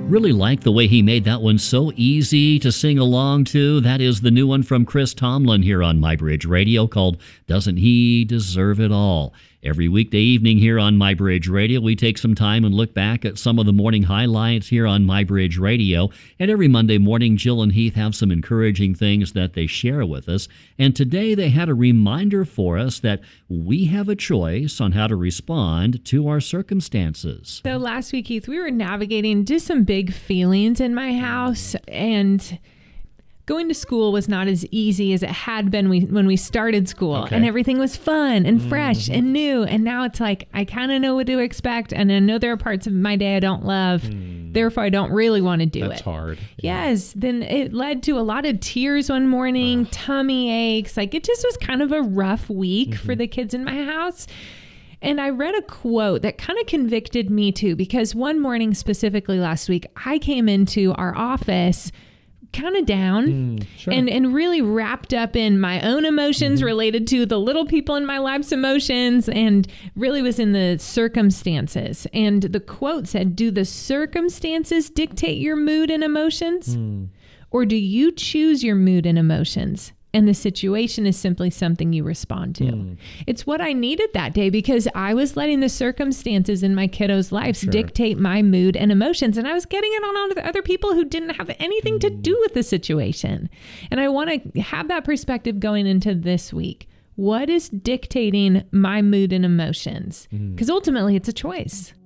Really like the way he made that one so easy to sing along to. That is the new one from Chris Tomlin here on MyBridge Radio called Doesn't He Deserve It All? Every weekday evening here on MyBridge Radio, we take some time and look back at some of the morning highlights here on MyBridge Radio. And every Monday morning, Jill and Heath have some encouraging things that they share with us. And today they had a reminder for us that we have a choice on how to respond to our circumstances. So last week, Heath, we were navigating just some big feelings in my house, and going to school was not as easy as it had been when we started school. Okay. And everything was fun and fresh and new. And now it's like, I kind of know what to expect. And I know there are parts of my day I don't love. Therefore, I don't really want to do it. That's hard. Yes. Then it led to a lot of tears one morning, tummy aches. Like, it just was kind of a rough week for the kids in my house. And I read a quote that kind of convicted me too, because one morning specifically last week, I came into our office kind of down and really wrapped up in my own emotions related to the little people in my life's emotions, and really was in the circumstances. And the quote said, "Do the circumstances dictate your mood and emotions? Or do you choose your mood and emotions? And the situation is simply something you respond to." It's what I needed that day, because I was letting the circumstances in my kiddos' lives dictate my mood and emotions. And I was getting it on other people who didn't have anything to do with the situation. And I want to have that perspective going into this week. What is dictating my mood and emotions? Because ultimately it's a choice.